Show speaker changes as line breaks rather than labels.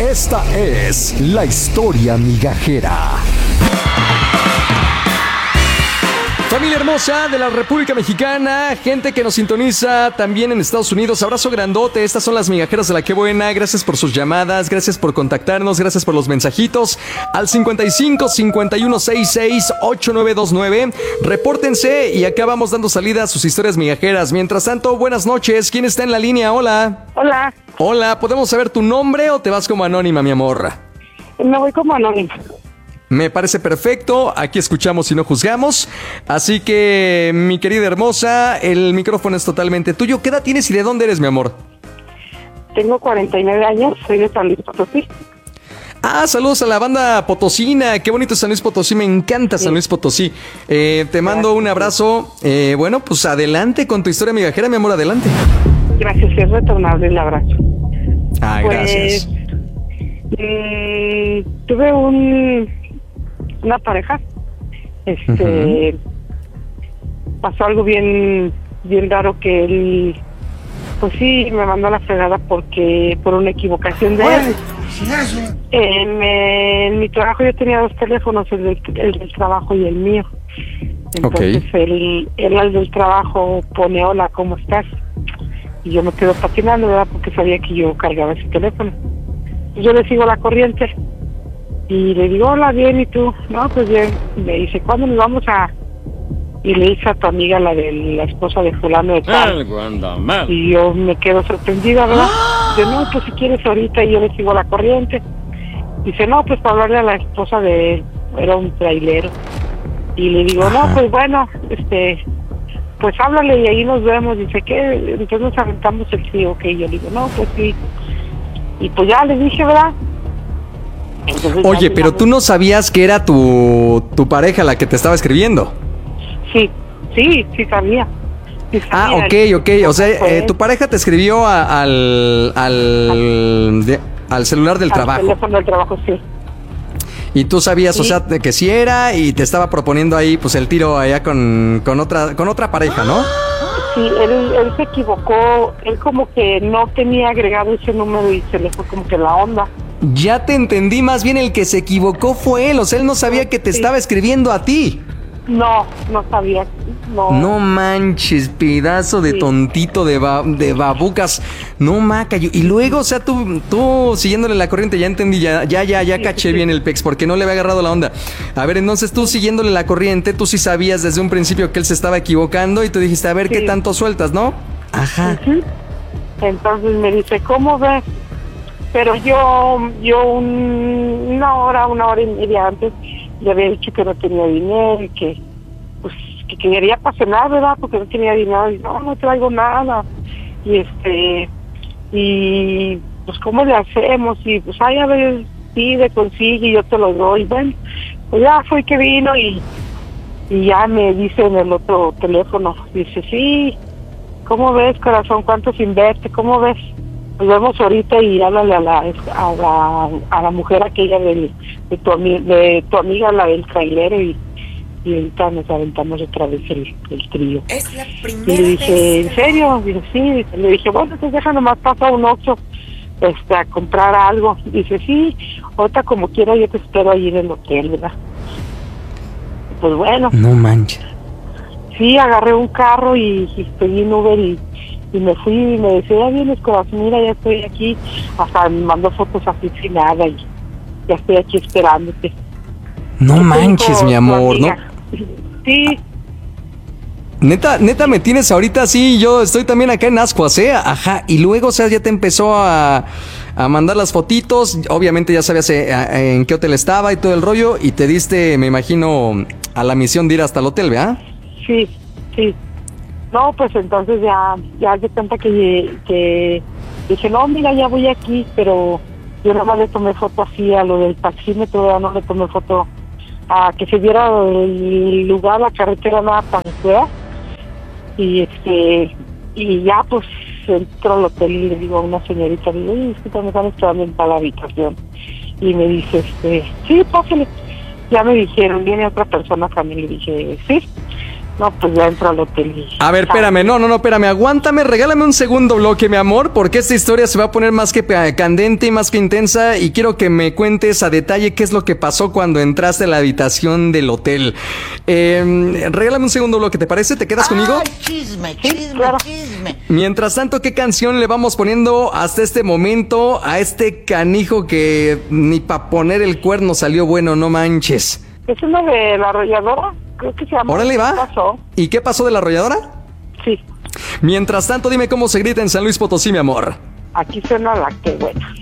Esta es la historia migajera. Familia hermosa de la República Mexicana, gente que nos sintoniza también en Estados Unidos, abrazo grandote. Estas son las migajeras de la que buena. Gracias por sus llamadas, gracias por contactarnos, gracias por los mensajitos al 55 51 66 8929. Repórtense y acá vamos dando salida a sus historias migajeras. Mientras tanto, buenas noches. ¿Quién está en la línea? Hola.
Hola.
Hola, ¿podemos saber tu nombre o te vas como anónima, mi amor?
Me voy como anónima.
Me parece perfecto, aquí escuchamos y no juzgamos. Así que, mi querida hermosa, el micrófono es totalmente tuyo. ¿Qué edad tienes y de dónde eres, mi amor?
Tengo 49 años, soy de San Luis Potosí.
Ah, saludos a la banda potosina. Qué bonito es San Luis Potosí, me encanta San Luis Potosí. Te mando un abrazo. Bueno, pues adelante con tu historia migajera, mi amor, adelante.
Gracias, es retornable el abrazo.
Ah, gracias.
Tuve una pareja, pasó algo bien raro, que él, pues sí, me mandó a la fregada porque por una equivocación de él. En mi trabajo yo tenía 2 teléfonos, el del trabajo y el mío. Entonces él al del trabajo pone hola, ¿cómo estás? Y yo me quedo patinando, ¿verdad? Porque sabía que yo cargaba ese teléfono. Yo le sigo la corriente y le digo, hola, bien, ¿y tú? No, pues bien. Me dice, ¿cuándo nos vamos a...? Y le dice a tu amiga, la de la esposa de fulano de tal. Y yo me quedo sorprendida, ¿verdad? Dice, no, pues si quieres ahorita. Y yo le sigo la corriente. Dice, no, pues para hablarle a la esposa de él. Era un trailero. Y le digo, no, pues bueno, pues háblale y ahí nos vemos. Dice, ¿qué? Entonces nos aventamos el sí, ok. Y yo le digo, no, pues sí. Y pues ya le dije, ¿verdad? Entonces, oye,
pero tú no sabías que era tu pareja la que te estaba escribiendo.
Sí sabía.
Ok. O sea, tu pareja te escribió al celular del trabajo.
Al teléfono del trabajo, sí.
Y tú sabías, o sea, de que sí era, y te estaba proponiendo ahí, pues, el tiro allá con otra pareja, ¿no?
Sí, él se equivocó, él como que no tenía agregado ese número y se le fue como que la onda.
Ya te entendí, más bien el que se equivocó fue él, o sea, él no sabía que te estaba escribiendo a ti.
No sabía, no.
No manches, pedazo de tontito de babucas. No, maca. Y luego, o sea, tú siguiéndole la corriente, ya entendí, ya caché bien el pex, porque no le había agarrado la onda. A ver, entonces tú siguiéndole la corriente, tú sí sabías desde un principio que él se estaba equivocando y tú dijiste, a ver, ¿qué tanto sueltas, no? Ajá.
Entonces me dice, ¿cómo ves? Pero yo una hora y media antes le había dicho que no tenía dinero y que quería para cenar, ¿verdad? Porque no tenía dinero. Y no traigo nada. Y pues ¿cómo le hacemos? Y pues a ver, pide, consigue y yo te lo doy. Bueno, pues ya fue que vino y ya me dice en el otro teléfono, dice, sí, ¿cómo ves, corazón? ¿Cuánto se invierte? ¿Cómo ves? Nos vemos ahorita y háblale a la mujer aquella de tu amiga, la del trailero, y ahorita nos aventamos otra vez el trío.
Es la primera
y le dije,
vez.
¿en serio? Dice, sí. Le dije, bueno, pues deja nomás pasar a un Oxxo a comprar algo. Dice, sí, ahorita como quiera yo te espero ahí en el hotel, ¿verdad? Pues bueno.
No manches.
Sí, agarré un carro y pedí un Uber y me fui y me decía, ya vienes, corazón, mira, ya estoy aquí. Hasta me mandó fotos así sin nada y ya estoy aquí esperándote.
No manches, mi amor, ¿no?
Sí.
Neta me tienes ahorita así, yo estoy también acá en ascuas, ¿eh? Ajá, y luego, o sea, ya te empezó a mandar las fotitos, obviamente ya sabías en qué hotel estaba y todo el rollo, y te diste, me imagino, a la misión de ir hasta el hotel, ¿verdad?
Sí. No, pues entonces ya de cuenta que dije, no, mira, ya voy aquí, pero yo nada más le tomé foto así a lo del taxímetro, ya no le tomé foto a que se viera el lugar, la carretera, nada tan fea. Y ya pues entro al hotel y le digo a una señorita, le digo, es que me están esperando en tal habitación. Y me dice, sí, pásale. Ya me dijeron, viene otra persona también, le dije, sí. No, pues ya entro al hotel y...
A ver, espérame, no, espérame, aguántame, regálame un segundo bloque, mi amor, porque esta historia se va a poner más que candente y más que intensa y quiero que me cuentes a detalle qué es lo que pasó cuando entraste a la habitación del hotel. Regálame un segundo bloque, ¿te parece? ¿Te quedas conmigo?
Chisme.
Mientras tanto, ¿qué canción le vamos poniendo hasta este momento a este canijo que ni pa' poner el cuerno salió bueno, no manches?
¿Es uno de La Arrolladora? Creo que se llama.
Órale, va.
¿Qué pasó?
¿Y qué pasó de La Arrolladora?
Sí.
Mientras tanto, dime cómo se grita en San Luis Potosí, mi amor.
Aquí suena La Qué Buena.